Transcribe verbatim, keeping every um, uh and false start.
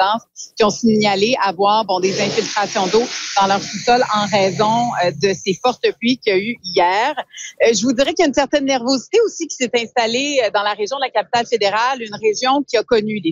résidences qui ont signalé avoir bon des infiltrations d'eau dans leur sous-sol en raison euh, de ces fortes pluies qu'il y a eu hier. Euh, je vous dirais qu'il y a une certaine nervosité aussi qui s'est installée dans la région de la capitale fédérale, une région qui a connu les